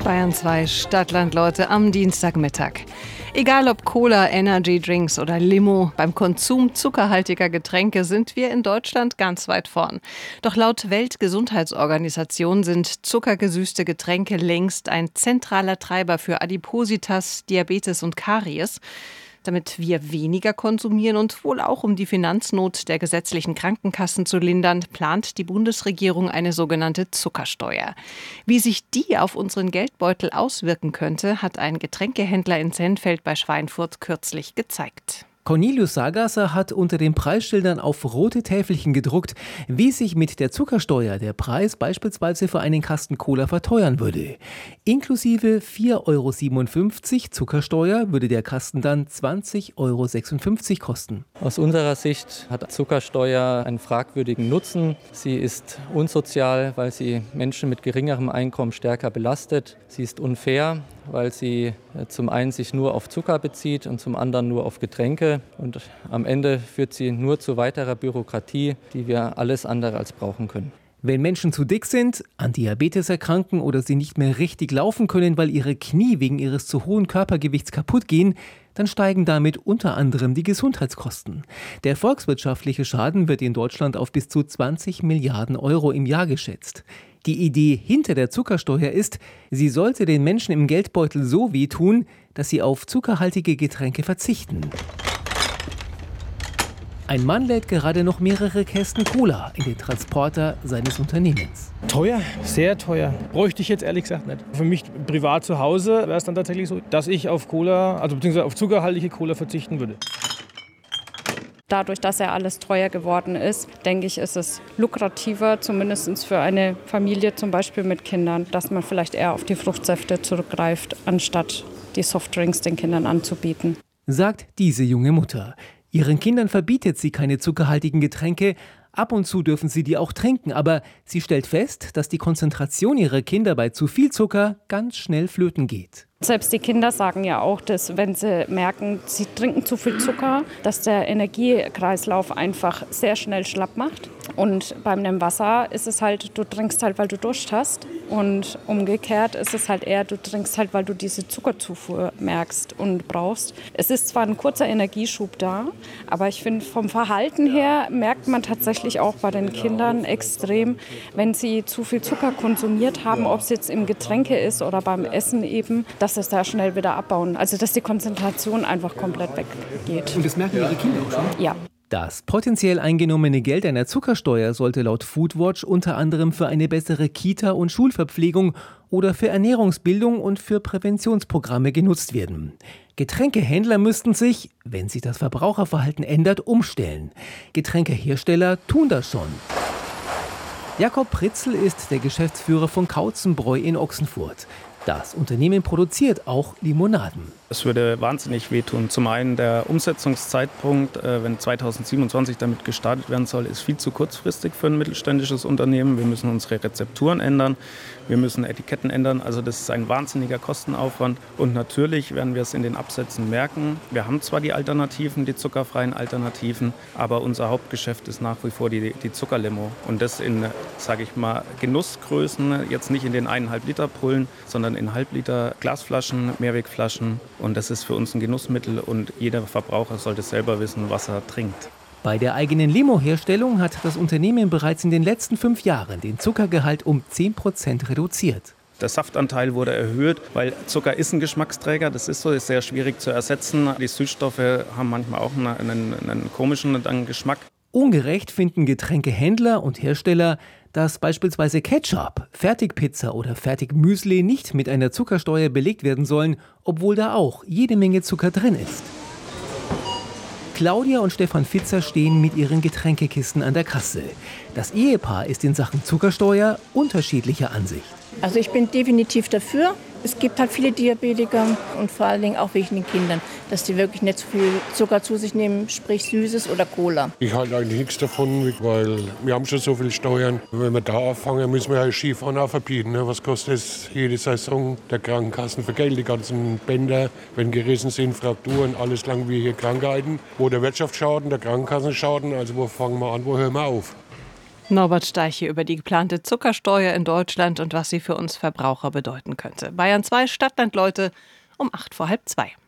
Bayern 2 Stadtland-Leute am Dienstagmittag. Egal ob Cola, Energy-Drinks oder Limo, beim Konsum zuckerhaltiger Getränke sind wir in Deutschland ganz weit vorn. Doch laut Weltgesundheitsorganisation sind zuckergesüßte Getränke längst ein zentraler Treiber für Adipositas, Diabetes und Karies. Damit wir weniger konsumieren und wohl auch um die Finanznot der gesetzlichen Krankenkassen zu lindern, plant die Bundesregierung eine sogenannte Zuckersteuer. Wie sich die auf unseren Geldbeutel auswirken könnte, hat ein Getränkehändler in Sennfeld bei Schweinfurt kürzlich gezeigt. Cornelius Sagasser hat unter den Preisschildern auf rote Täfelchen gedruckt, wie sich mit der Zuckersteuer der Preis beispielsweise für einen Kasten Cola verteuern würde. Inklusive 4,57 € Zuckersteuer würde der Kasten dann 20,56 € kosten. Aus unserer Sicht hat Zuckersteuer einen fragwürdigen Nutzen. Sie ist unsozial, weil sie Menschen mit geringerem Einkommen stärker belastet. Sie ist unfair, weil sie zum einen sich nur auf Zucker bezieht und zum anderen nur auf Getränke. Und am Ende führt sie nur zu weiterer Bürokratie, die wir alles andere als brauchen können. Wenn Menschen zu dick sind, an Diabetes erkranken oder sie nicht mehr richtig laufen können, weil ihre Knie wegen ihres zu hohen Körpergewichts kaputt gehen, dann steigen damit unter anderem die Gesundheitskosten. Der volkswirtschaftliche Schaden wird in Deutschland auf bis zu 20 Milliarden € im Jahr geschätzt. Die Idee hinter der Zuckersteuer ist, sie sollte den Menschen im Geldbeutel so wehtun, dass sie auf zuckerhaltige Getränke verzichten. Ein Mann lädt gerade noch mehrere Kästen Cola in den Transporter seines Unternehmens. Teuer, sehr teuer. Bräuchte ich jetzt ehrlich gesagt nicht. Für mich privat zu Hause wäre es dann tatsächlich so, dass ich auf Cola, also beziehungsweise auf zuckerhaltige Cola verzichten würde. Dadurch, dass ja alles teuer geworden ist, denke ich, ist es lukrativer, zumindest für eine Familie zum Beispiel mit Kindern, dass man vielleicht eher auf die Fruchtsäfte zurückgreift, anstatt die Softdrinks den Kindern anzubieten. Sagt diese junge Mutter. Ihren Kindern verbietet sie keine zuckerhaltigen Getränke. Ab und zu dürfen sie die auch trinken, aber sie stellt fest, dass die Konzentration ihrer Kinder bei zu viel Zucker ganz schnell flöten geht. Selbst die Kinder sagen ja auch, dass wenn sie merken, sie trinken zu viel Zucker, dass der Energiekreislauf einfach sehr schnell schlapp macht. Und beim dem Wasser ist es halt, du trinkst halt, weil du Durst hast. Und umgekehrt ist es halt eher, du trinkst halt, weil du diese Zuckerzufuhr merkst und brauchst. Es ist zwar ein kurzer Energieschub da, aber ich finde, vom Verhalten her merkt man tatsächlich auch bei den Kindern extrem, wenn sie zu viel Zucker konsumiert haben, ob es jetzt im Getränke ist oder beim Essen eben, dass es da schnell wieder abbauen. Also dass die Konzentration einfach komplett weggeht. Und das merken Ihre Kinder auch schon? Ja. Das potenziell eingenommene Geld einer Zuckersteuer sollte laut Foodwatch unter anderem für eine bessere Kita- und Schulverpflegung oder für Ernährungsbildung und für Präventionsprogramme genutzt werden. Getränkehändler müssten sich, wenn sich das Verbraucherverhalten ändert, umstellen. Getränkehersteller tun das schon. Jakob Pritzl ist der Geschäftsführer von Kautzenbräu in Ochsenfurt. Das Unternehmen produziert auch Limonaden. Es würde wahnsinnig wehtun. Zum einen der Umsetzungszeitpunkt, wenn 2027 damit gestartet werden soll, ist viel zu kurzfristig für ein mittelständisches Unternehmen. Wir müssen unsere Rezepturen ändern, wir müssen Etiketten ändern. Also das ist ein wahnsinniger Kostenaufwand. Und natürlich werden wir es in den Absätzen merken. Wir haben zwar die Alternativen, die zuckerfreien Alternativen, aber unser Hauptgeschäft ist nach wie vor die Zuckerlimo. Und das in, sage ich mal, Genussgrößen, jetzt nicht in den 1,5 Liter Pullen, sondern in Halbliter Glasflaschen, Mehrwegflaschen. Und das ist für uns ein Genussmittel und jeder Verbraucher sollte selber wissen, was er trinkt. Bei der eigenen Limo-Herstellung hat das Unternehmen bereits in den letzten 5 Jahren den Zuckergehalt um 10% reduziert. Der Saftanteil wurde erhöht, weil Zucker ist ein Geschmacksträger. Das ist so, ist sehr schwierig zu ersetzen. Die Süßstoffe haben manchmal auch einen komischen Geschmack. Ungerecht finden Getränkehändler und Hersteller, dass beispielsweise Ketchup, Fertigpizza oder Fertigmüsli nicht mit einer Zuckersteuer belegt werden sollen, obwohl da auch jede Menge Zucker drin ist. Claudia und Stefan Fitzer stehen mit ihren Getränkekisten an der Kasse. Das Ehepaar ist in Sachen Zuckersteuer unterschiedlicher Ansicht. Also ich bin definitiv dafür. Es gibt halt viele Diabetiker und vor allen Dingen auch wegen den Kindern, dass die wirklich nicht so viel Zucker zu sich nehmen, sprich Süßes oder Cola. Ich halte eigentlich nichts davon, weil wir haben schon so viel Steuern. Wenn wir da anfangen, müssen wir ja Skifahren auch verbieten. Ne? Was kostet es jede Saison der Krankenkassen für Geld? Die ganzen Bänder, wenn gerissen sind, Frakturen, alles langwierige Krankheiten. Wo der Wirtschaft schaden, der Krankenkassen schaden. Also wo fangen wir an, wo hören wir auf? Norbert Steiche über die geplante Zuckersteuer in Deutschland und was sie für uns Verbraucher bedeuten könnte. Bayern 2 Stadtland, Leute, um 1:08.